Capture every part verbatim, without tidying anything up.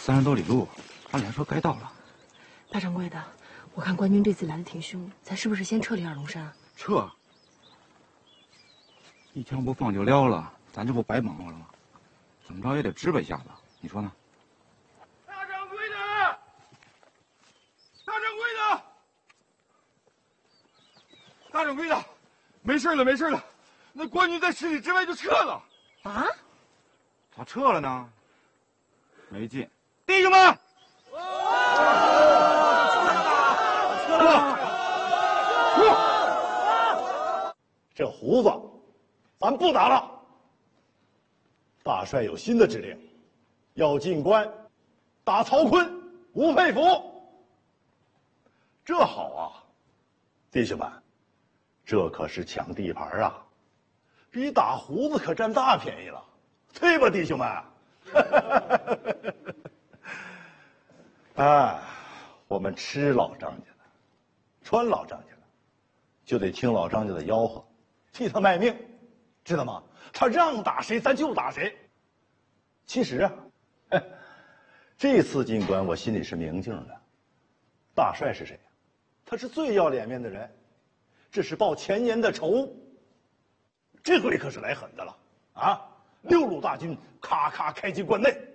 三十多里路，按理说该到了。 大掌柜的，我看官军这次来的挺凶，咱是不是先撤离二龙山？ 撤！一枪不放就撩了，咱这不白忙活了吗？怎么着也得支吧一下子，你说呢？ 大掌柜的，大掌柜的，大掌柜的，没事了，没事了。那官军在十里之外就撤了。 啊？ 咋撤了呢？没劲，弟兄们！ 这胡子，咱不打了。大帅有新的指令，要进关，打曹锟、吴佩孚。这好啊，弟兄们，这可是抢地盘啊，比打胡子可占大便宜了，对吧，弟兄们？哎，我们吃老张家的，穿老张家的，就得听老张家的吆喝，替他卖命，知道吗？他让打谁，咱就打谁。其实啊，这次进关我心里是明镜的。大帅是谁？他是最要脸面的人，这是报前年的仇。这回可是来狠的了啊！六路大军咔咔开进关内。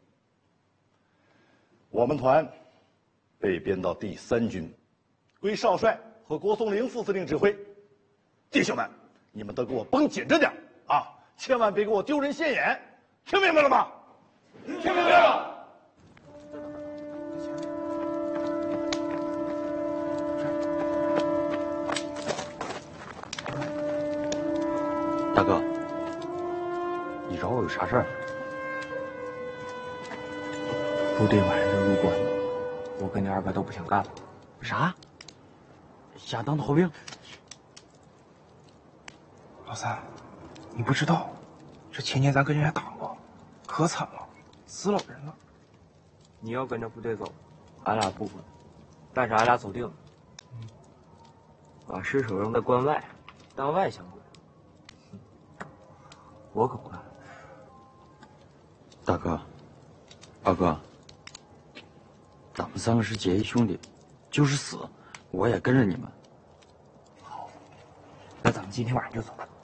我们团被编到第三军，归少帅和郭松龄副司令指挥。弟兄们，你们都给我绷紧着点啊！千万别给我丢人现眼，听明白了吗？听明白了。 大哥，你找我有啥事儿？ 部队晚上就入关了，我跟你二哥都不想干了。 啥？想当逃兵？ 老三，你不知道，这前年咱跟人家打过，可惨了，死老人了。你要跟着部队走，俺俩不管，但是俺俩走定了，嗯、把尸首扔在关外，当外乡鬼。我可不干。 大哥，二哥，咱们三个是结义兄弟，就是死，我也跟着你们。 好，那咱们今天晚上就走。